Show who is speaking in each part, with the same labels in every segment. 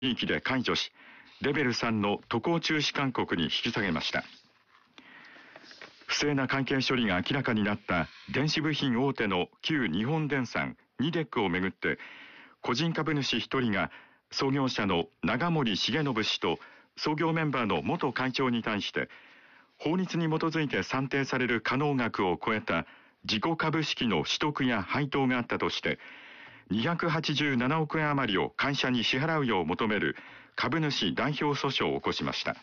Speaker 1: 域で解除し、レベル3の渡航中止勧告に引き下げました。不正な会計処理が明らかになった電子部品大手の旧日本電産ニデックをめぐって、個人株主1人が創業者の長森重信氏と創業メンバーの元会長に対して、法律に基づいて算定される可能額を超えた自己株式の取得や配当があったとして、287億円余りを会社に支払うよう求める株主代表訴訟を起こしました。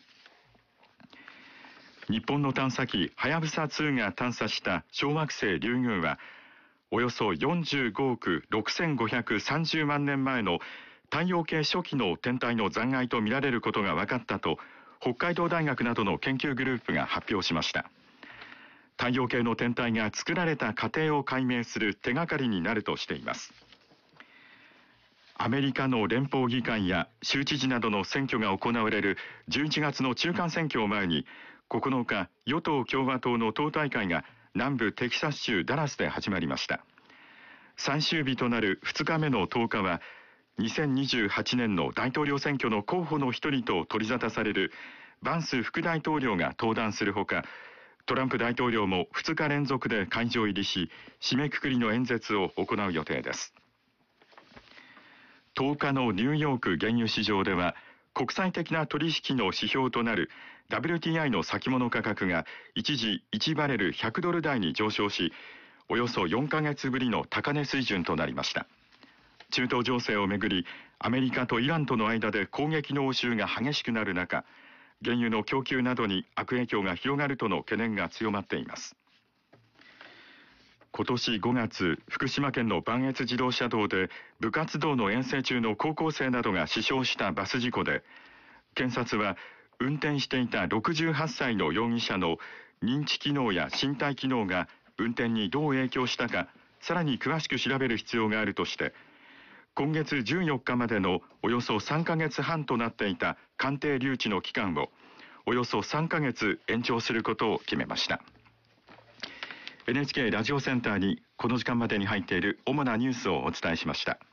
Speaker 1: 日本の探査機はやぶさ2が探査した小惑星リュウグウは、およそ45億6530万年前の太陽系初期の天体の残骸とみられることが分かったと、北海道大学などの研究グループが発表しました。太陽系の天体が作られた過程を解明する手がかりになるとしています。アメリカの連邦議会や州知事などの選挙が行われる11月の中間選挙を前に、9日、与党共和党の党大会が南部テキサス州ダラスで始まりました。最終日となる2日目の10日は、2028年の大統領選挙の候補の一人と取り沙汰されるバンス副大統領が登壇するほか、トランプ大統領も2日連続で会場入りし、締めくくりの演説を行う予定です。10日のニューヨーク原油市場では、国際的な取引の指標となる WTI の先物価格が一時1バレル100ドル台に上昇し、およそ4ヶ月ぶりの高値水準となりました。中東情勢をめぐり、アメリカとイランとの間で攻撃の応酬が激しくなる中、原油の供給などに悪影響が広がるとの懸念が強まっています。今年5月、福島県の磐越自動車道で部活動の遠征中の高校生などが死傷したバス事故で、検察は運転していた68歳の容疑者の認知機能や身体機能が運転にどう影響したか、さらに詳しく調べる必要があるとして、今月14日までのおよそ3ヶ月半となっていた鑑定留置の期間をおよそ3ヶ月延長することを決めました。NHK ラジオセンターにこの時間までに入っている主なニュースをお伝えしました。